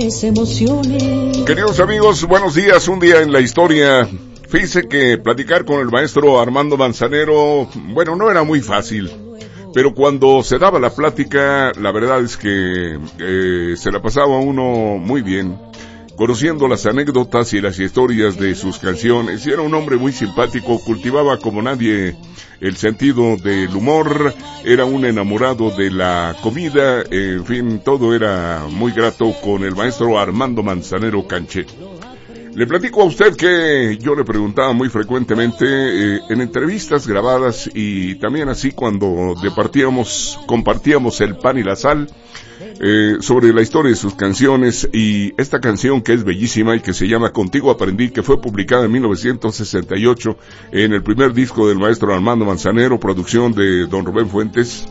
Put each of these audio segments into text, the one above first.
emociones, emociones. Queridos amigos, buenos días, un día en la historia. Fíjese que platicar con el maestro Armando Manzanero, bueno, no era muy fácil, pero cuando se daba la plática, la verdad es que se la pasaba uno muy bien, conociendo las anécdotas y las historias de sus canciones. Y era un hombre muy simpático, cultivaba como nadie el sentido del humor, era un enamorado de la comida, en fin, todo era muy grato con el maestro Armando Manzanero Canché. Le platico a usted que yo le preguntaba muy frecuentemente en entrevistas grabadas y también así cuando compartíamos el pan y la sal, sobre la historia de sus canciones, y esta canción que es bellísima y que se llama Contigo Aprendí, que fue publicada en 1968 en el primer disco del maestro Armando Manzanero, producción de don Rubén Fuentes.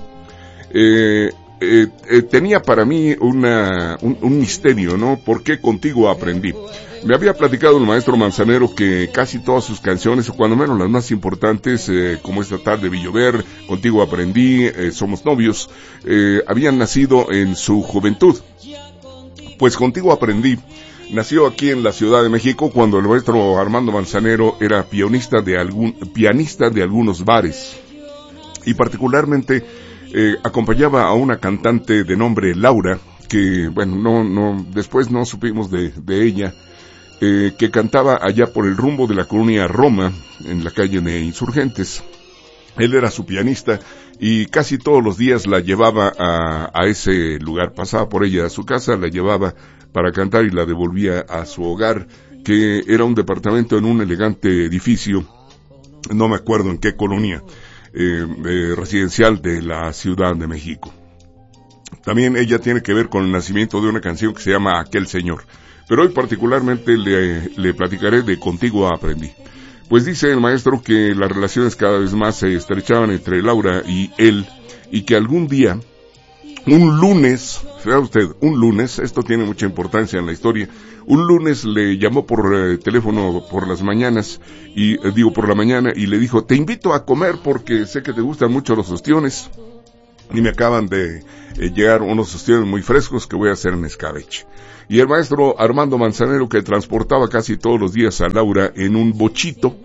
Tenía para mí un misterio, ¿no? ¿Por qué Contigo Aprendí? Me había platicado el maestro Manzanero que casi todas sus canciones, o cuando menos las más importantes, como Esta tarde vi llover, Contigo Aprendí, Somos novios, habían nacido en su juventud. Pues Contigo Aprendí nació aquí en la Ciudad de México cuando el maestro Armando Manzanero era pianista de algunos bares, y particularmente acompañaba a una cantante de nombre Laura, que bueno, después no supimos de ella, que cantaba allá por el rumbo de la colonia Roma, en la calle de Insurgentes. Él era su pianista y casi todos los días la llevaba a ese lugar, pasaba por ella a su casa, la llevaba para cantar y la devolvía a su hogar, que era un departamento en un elegante edificio, no me acuerdo en qué colonia, residencial de la Ciudad de México. También ella tiene que ver con el nacimiento de una canción que se llama Aquel Señor. Pero hoy particularmente le platicaré de Contigo Aprendí. Pues dice el maestro que las relaciones cada vez más se estrechaban entre Laura y él, y que algún día, un lunes, vea usted, un lunes, esto tiene mucha importancia en la historia, un lunes le llamó por teléfono por las mañanas, por la mañana, y le dijo: te invito a comer porque sé que te gustan mucho los ostiones, y me acaban de llegar unos ostiones muy frescos que voy a hacer en escabeche. Y el maestro Armando Manzanero, que transportaba casi todos los días a Laura en un bochito,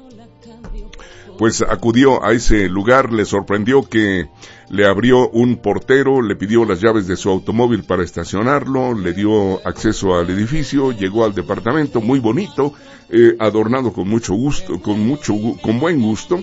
pues acudió a ese lugar. Le sorprendió que le abrió un portero, le pidió las llaves de su automóvil para estacionarlo, le dio acceso al edificio, llegó al departamento muy bonito, adornado con mucho gusto, con buen gusto,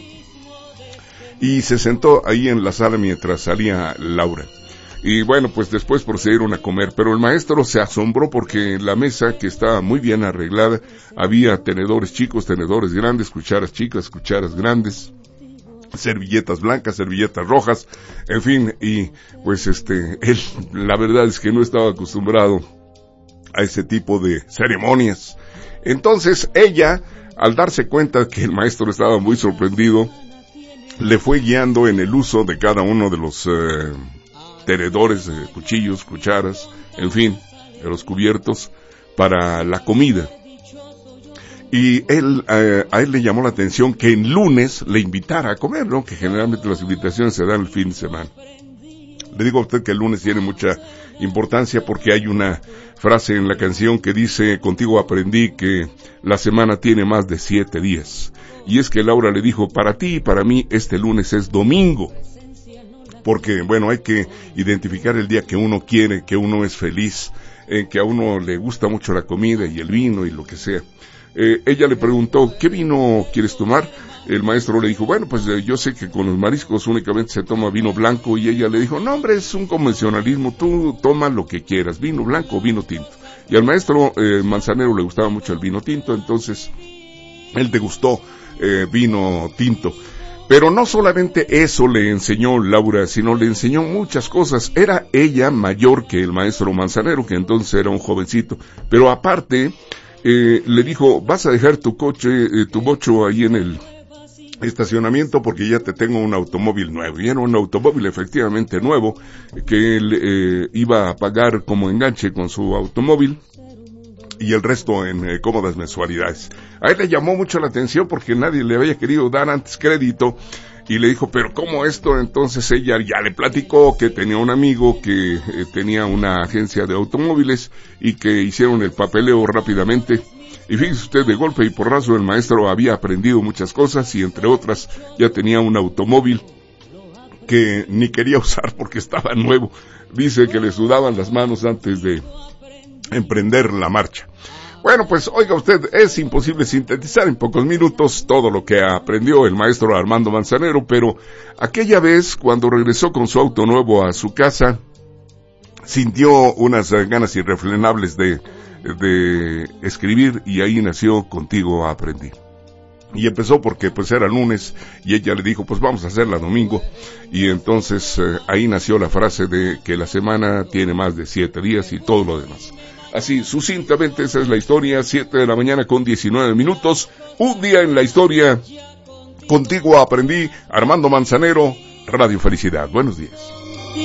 y se sentó ahí en la sala mientras salía Laura. Y bueno, pues después procedieron a comer, pero el maestro se asombró porque en la mesa, que estaba muy bien arreglada, había tenedores chicos, tenedores grandes, cucharas chicas, cucharas grandes, servilletas blancas, servilletas rojas, en fin, y pues él, la verdad es que no estaba acostumbrado a ese tipo de ceremonias. Entonces ella, al darse cuenta que el maestro estaba muy sorprendido, le fue guiando en el uso de cada uno de los tenedores, cuchillos, cucharas, en fin, de los cubiertos para la comida. Y a él le llamó la atención que en lunes le invitara a comer, ¿no? Que generalmente las invitaciones se dan el fin de semana. Le digo a usted que el lunes tiene mucha importancia porque hay una frase en la canción que dice: Contigo aprendí que la semana tiene más de 7 días. Y es que Laura le dijo: para ti y para mí este lunes es domingo. Porque, bueno, hay que identificar el día que uno quiere, que uno es feliz, que a uno le gusta mucho la comida y el vino y lo que sea. Ella le preguntó: ¿qué vino quieres tomar? El maestro le dijo: bueno, pues yo sé que con los mariscos únicamente se toma vino blanco. Y ella le dijo: no, hombre, es un convencionalismo, tú toma lo que quieras, vino blanco o vino tinto. Y al maestro Manzanero le gustaba mucho el vino tinto, entonces él degustó vino tinto. Pero no solamente eso le enseñó Laura, sino le enseñó muchas cosas. Era ella mayor que el maestro Manzanero, que entonces era un jovencito. Pero aparte, le dijo: vas a dejar tu bocho ahí en el estacionamiento porque ya te tengo un automóvil nuevo. Y era un automóvil efectivamente nuevo, que él iba a pagar como enganche con su automóvil, y el resto en cómodas mensualidades. A él le llamó mucho la atención porque nadie le había querido dar antes crédito y le dijo, pero ¿cómo esto? Entonces ella ya le platicó que tenía un amigo que tenía una agencia de automóviles y que hicieron el papeleo rápidamente. Y fíjese usted, de golpe y porrazo el maestro había aprendido muchas cosas y entre otras ya tenía un automóvil que ni quería usar porque estaba nuevo. Dice que le sudaban las manos antes de emprender la marcha. Bueno, pues oiga usted, es imposible sintetizar en pocos minutos todo lo que aprendió el maestro Armando Manzanero, pero aquella vez cuando regresó con su auto nuevo a su casa, sintió unas ganas irrefrenables de escribir y ahí nació Contigo Aprendí. Y empezó porque pues era lunes y ella le dijo pues vamos a hacerla domingo y entonces ahí nació la frase de que la semana tiene más de 7 días y todo lo demás. Así, sucintamente, esa es la historia, 7 de la mañana con 19 minutos, un día en la historia. Contigo Aprendí, Armando Manzanero, Radio Felicidad. Buenos días.